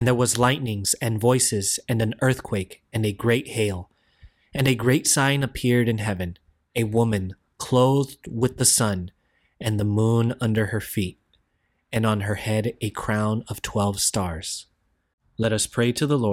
And there was lightnings and voices and an earthquake and a great hail. And a great sign appeared in heaven, a woman clothed with the sun and the moon under her feet, and on her head a crown of 12 stars. Let us pray to the Lord.